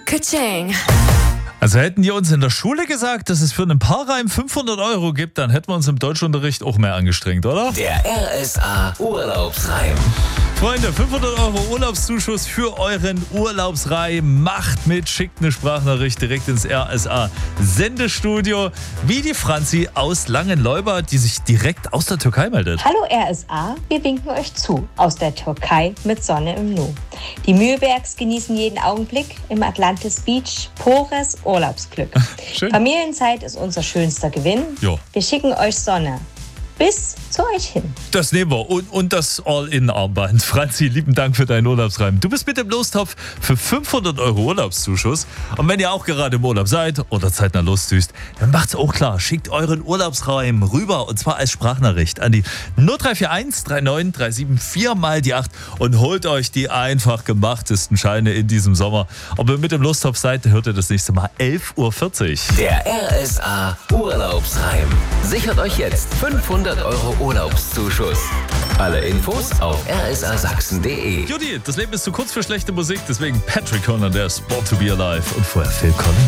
Ka-ching. Also hätten die uns in der Schule gesagt, dass es für einen Paarreim 500 € gibt, dann hätten wir uns im Deutschunterricht auch mehr angestrengt, oder? Der RSA Urlaubsreim. Freunde, 500 € Urlaubszuschuss für euren Urlaubsreim. Macht mit, schickt eine Sprachnachricht direkt ins RSA Sendestudio. Wie die Franzi aus Langenleuba, die sich direkt aus der Türkei meldet. Hallo RSA, wir winken euch zu aus der Türkei mit Sonne im Nu. Die Mühlbergs genießen jeden Augenblick im Atlantis Beach pures Urlaubsglück. Schön. Familienzeit ist unser schönster Gewinn. Jo. Wir schicken euch Sonne bis zu euch hin. Das nehmen wir. Und das All-In-Armband. Franzi, lieben Dank für deinen Urlaubsreim. Du bist mit dem Lostopf für 500 € Urlaubszuschuss. Und wenn ihr auch gerade im Urlaub seid oder zeitnah losdüst, dann macht's auch klar. Schickt euren Urlaubsreim rüber und zwar als Sprachnachricht an die 0341 39 37 4 mal die 8 und holt euch die einfach gemachtesten Scheine in diesem Sommer. Ob ihr mit dem Lostopf seid, hört ihr das nächste Mal 11:40 Uhr. Der RSA Urlaubsreim. Sichert euch jetzt 500 € Urlaubszuschuss. Alle Infos auf rsasachsen.de. Judy, das Leben ist zu kurz für schlechte Musik, deswegen Patrick Conner, der ist Born to be Alive und vorher Phil Collins.